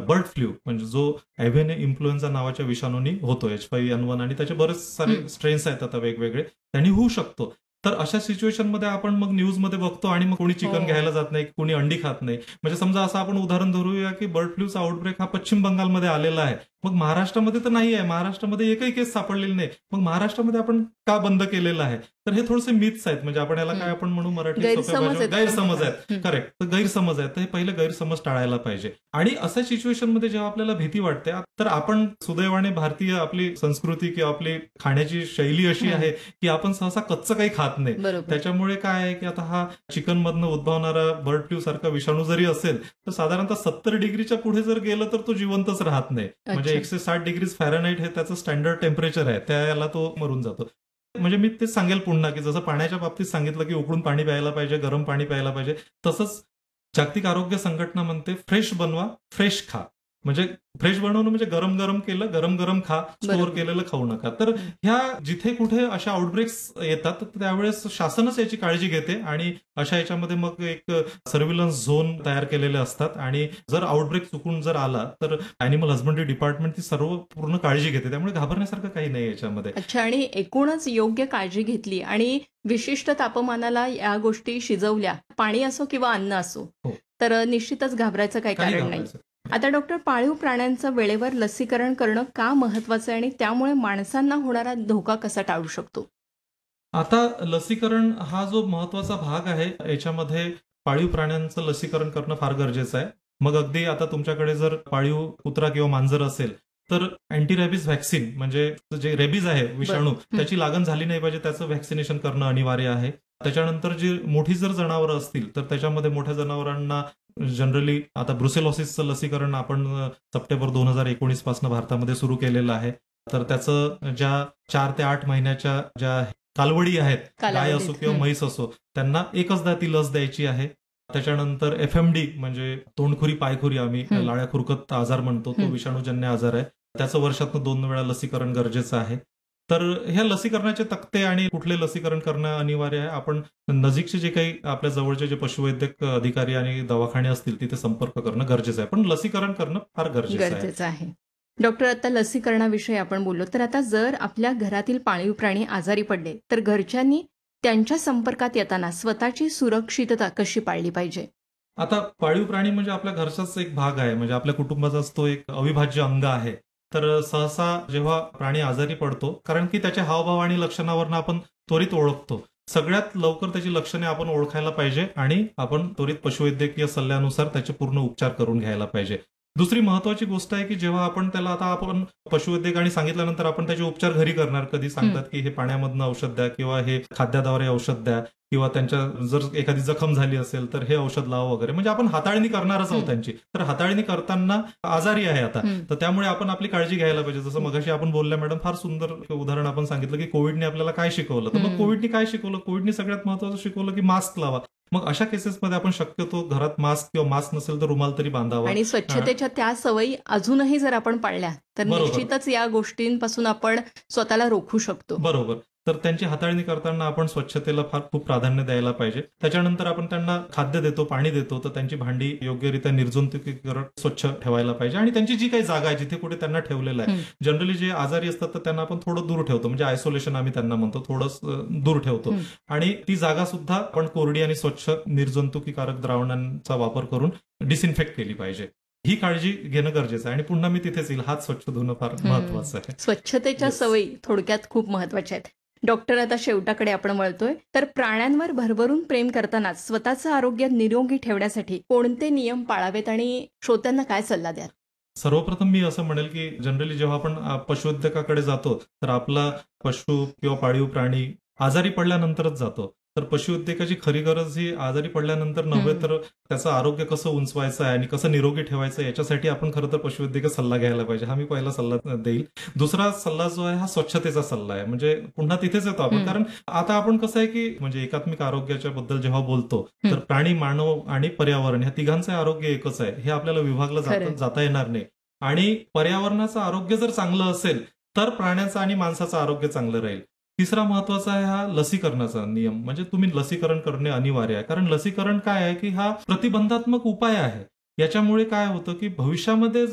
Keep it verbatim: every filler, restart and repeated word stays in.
Bird flu म्हणजे जो एव्हियन influenza नावाच्या विषाणूंनी होतो, एच फाईव्ह एन वन, आणि त्याचे बरेच सारे स्ट्रेन्स आहेत आता वेगवेगळे, त्यांनी होऊ शकतो. तर अशा सिच्युएशनमध्ये आपण मग न्यूजमध्ये बघतो आणि मग कोणी चिकन घ्यायला जात नाही, कोणी अंडी खात नाही. म्हणजे समजा असं आपण उदाहरण धरूया की बर्ड फ्लूचा आउटब्रेक हा पश्चिम बंगालमध्ये आलेला आहे, मग महाराष्ट्रामध्ये तर नाही आहे, महाराष्ट्रामध्ये एकही केस सापडलेली नाही, मग महाराष्ट्रामध्ये आपण का बंद केलेलं आहे? तर हे थोडेसे मिथ्स आहेत. म्हणजे आपण याला काय आपण म्हणू मराठी गैरसमज आहेत. करेक्ट. तर गैरसमज आहेत. तर हे पहिले गैरसमज टाळायला पाहिजे. आणि अशा सिच्युएशनमध्ये जेव्हा आपल्याला भीती वाटते, तर आपण सुदैवाने भारतीय आपली संस्कृती किंवा आपली खाण्याची शैली अशी आहे की आपण सहसा कच्चं काही खात नाही. त्याच्यामुळे काय आहे की आता हा चिकन मधनं उद्भवणारा बर्ड फ्लू सारखा विषाणू जरी असेल तर साधारणतः सत्तर डिग्रीच्या पुढे जर गेलं तर तो जिवंतच राहत नाही. म्हणजे एकशे साठ डिग्री फॅरनहाईट हे त्याचं स्टँडर्ड टेम्परेचर आहे, त्याला तो मरून जातो. म्हणजे मी तेच सांगेल पुन्हा की जसं पाण्याच्या बाबतीत सांगितलं की उकळून पाणी प्यायला पाहिजे, गरम पाणी प्यायला पाहिजे, तसंच जागतिक आरोग्य संघटना म्हणते फ्रेश बनवा, फ्रेश खा. म्हणजे फ्रेश बनवणं म्हणजे गरम गरम केलं, गरम गरम खा, स्टोअर केलेलं खाऊ नका. तर ह्या जिथे कुठे अशा आउटब्रेक्स येतात त्यावेळेस शासनच याची काळजी घेते आणि अशा याच्यामध्ये मग एक सर्व्हिलन्स झोन तयार केलेले असतात आणि जर आउटब्रेक चुकून जर आला तर अॅनिमल हजबंडरी डिपार्टमेंट ती सर्व पूर्ण काळजी घेते. त्यामुळे घाबरण्यासारखं काही नाही याच्यामध्ये. अच्छा. आणि एकूणच योग्य काळजी घेतली आणि विशिष्ट तापमानाला या गोष्टी शिजवल्या, पाणी असो किंवा अन्न असो, तर निश्चितच घाबरायचं काही कारण नाही. आता डॉक्टर, पाळीव प्राण्यांचं वेळेवर लसीकरण करणं का महत्वाचं आहे आणि त्यामुळे माणसांना होणारा धोका कसा टाळू शकतो? आता लसीकरण हा जो महत्वाचा भाग आहे याच्यामध्ये पाळीव प्राण्यांचं लसीकरण करणं फार गरजेचं आहे. मग अगदी आता तुमच्याकडे जर पाळीव कुत्रा किंवा मांजर असेल तर अँटी रेबीज व्हॅक्सिन म्हणजे जे रेबीज आहे विषाणू त्याची लागण झाली नाही पाहिजे त्याचं व्हॅक्सिनेशन करणं अनिवार्य आहे. त्याच्यानंतर जी मोठी जर जनावरं असतील तर त्याच्यामध्ये मोठ्या जनावरांना जनरली आता ब्रुसेलॉसिसचं लसीकरण आपण सप्टेंबर दोन हजार एकोणीस पासून भारतामध्ये सुरू केलेलं आहे. तर त्याचं ज्या चार ते आठ महिन्याच्या ज्या कालवडी आहेत, गाय असो किंवा म्हैस असो, त्यांना एकचदा ती लस द्यायची आहे. त्याच्यानंतर एफ एम डी म्हणजे तोंडखुरी पायखुरी आम्ही लाळ्या खुरकत आजार म्हणतो, तो विषाणूजन्य आजार आहे, त्याचं वर्षातून दोन वेळा लसीकरण गरजेचं आहे. तर ह्या लसीकरणाचे तक्ते आणि कुठले लसीकरण करणं अनिवार्य आहे. आपण नजीकचे जे काही आपल्या जवळचे जे पशुवैद्यक अधिकारी आणि दवाखाने असतील तिथे संपर्क करणं गरजेचं आहे, पण लसीकरण करणं फार गरजेचं आहे. डॉक्टर, आता लसीकरणाविषयी आपण बोललो, तर आता जर आपल्या घरातील पाळीव प्राणी आजारी पडले तर घरच्यांनी त्यांच्या संपर्कात येताना स्वतःची सुरक्षितता कशी पाळली पाहिजे? आता पाळीव प्राणी म्हणजे आपल्या घरचाच एक भाग आहे, म्हणजे आपल्या कुटुंबाचाच तो एक अविभाज्य अंग आहे. तर सहसा जेव्हा प्राणी आजारी पडतो, कारण की त्याच्या हावभाव आणि लक्षणावरनं आपण त्वरित ओळखतो, सगळ्यात लवकर त्याची लक्षणे आपण ओळखायला पाहिजे आणि आपण त्वरित पशुवैद्यकीय सल्ल्यानुसार त्याचे पूर्ण उपचार करून घ्यायला पाहिजे. दुसरी महत्वाची गोष्ट आहे की जेव्हा आपण त्याला आता आपण पशुवैद्यकाने सांगितल्यानंतर आपण त्याचे उपचार घरी करणार. कधी सांगतात की हे पाण्यामधनं औषध द्या किंवा हे खाद्याद्वारे औषध द्या किंवा त्यांच्या जर एखादी जखम झाली असेल तर हे औषध लावा वगैरे, म्हणजे आपण हाताळणी करणारच आहोत त्यांची. तर हाताळणी करताना आजारी आहे आता, तर त्यामुळे आपण आपली काळजी घ्यायला पाहिजे. जसं मगाशी आपण बोलल्या मॅडम, फार सुंदर उदाहरण आपण सांगितलं की कोविडने आपल्याला काय शिकवलं. तर मग कोविडने काय शिकवलं? कोविडने सगळ्यात महत्वाचं शिकवलं की मास्क लावा. मग अशा केसेसमध्ये आपण शक्यतो घरात मास्क किंवा मास्क नसेल तर रुमाल तरी बांधावा. आणि स्वच्छतेच्या त्या सवयी अजूनही जर आपण पाळल्या तर निश्चितच या गोष्टींपासून आपण स्वतःला रोखू शकतो. बरोबर. तर त्यांची हाताळणी करताना आपण स्वच्छतेला फार खूप प्राधान्य द्यायला पाहिजे. त्याच्यानंतर आपण त्यांना खाद्य देतो, पाणी देतो, तर त्यांची भांडी योग्यरित्या निर्जंतुकीकरण स्वच्छ ठेवायला पाहिजे. आणि त्यांची जी काही जागा आहे जिथे कुठे त्यांना ठेवलेलं आहे, जनरली जे आजारी असतात तर त्यांना आपण थोडं दूर ठेवतो, म्हणजे आयसोलेशन आम्ही त्यांना म्हणतो, थोडं दूर ठेवतो. आणि ती जागा सुद्धा आपण कोरडी आणि स्वच्छ निर्जंतुकीकारक द्रावणांचा वापर करून डिसइन्फेक्ट केली पाहिजे. ही काळजी घेणं गरजेचं आहे. आणि पुन्हा मी तिथेच येईल, हात स्वच्छ धुणं फार महत्वाचं आहे. स्वच्छतेच्या सवयी थोडक्यात खूप महत्वाच्या आहेत. डॉक्टर, आता शेवटाकडे आपण वळतोय, तर प्राण्यांवर भरभरून प्रेम करताना स्वतःचं आरोग्य निरोगी ठेवण्यासाठी कोणते नियम पाळावेत आणि श्रोत्यांना काय सल्ला द्याल? सर्वप्रथम मी असं म्हणेल की जनरली जेव्हा आपण पशुवैद्यकाकडे जातो तर आपला पशु किंवा पाळीव प्राणी आजारी पडल्यानंतरच जातो. तर पशुवैद्यकाची खरी गरज ही आजारी पडल्यानंतर नव्हे तर त्याचं आरोग्य कसं उंचवायचं आहे आणि कसं निरोगी ठेवायचं याच्यासाठी आपण खरं तर पशुवैद्यकीय सल्ला घ्यायला पाहिजे. हा मी पहिला सल्ला देईल. दुसरा सल्ला जो आहे हा स्वच्छतेचा सल्ला आहे. म्हणजे पुन्हा तिथेच येतो आपण, कारण आता आपण कसं आहे की म्हणजे एकात्मिक आरोग्याच्या बद्दल जेव्हा बोलतो तर प्राणी, मानव आणि पर्यावरण ह्या तिघांचं आरोग्य एकच आहे, हे आपल्याला विभागलं जाता येणार नाही. आणि पर्यावरणाचं आरोग्य जर चांगलं असेल तर प्राण्याचं आणि माणसाचं आरोग्य चांगलं राहील. तिसरा महत्वाचा आहे हा लसीकरणाचा नियम, म्हणजे तुम्ही लसीकरण करणे अनिवार्य आहे. कारण लसीकरण काय आहे की हा प्रतिबंधात्मक उपाय आहे. याच्यामुळे काय होतं की भविष्यामध्ये